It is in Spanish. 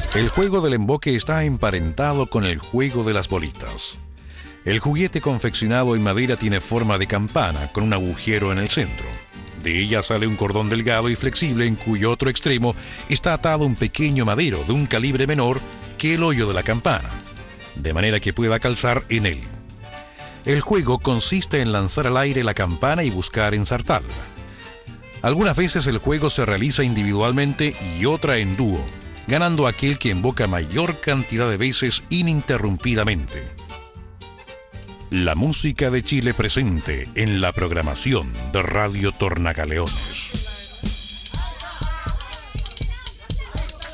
El juego del emboque está emparentado con el juego de las bolitas. El juguete confeccionado en madera tiene forma de campana con un agujero en el centro. De ella sale un cordón delgado y flexible en cuyo otro extremo está atado un pequeño madero de un calibre menor que el hoyo de la campana, de manera que pueda calzar en él. El juego consiste en lanzar al aire la campana y buscar ensartarla. Algunas veces el juego se realiza individualmente y otra en dúo, ganando aquel que emboca mayor cantidad de veces ininterrumpidamente. La música de Chile presente en la programación de Radio Tornacaleones.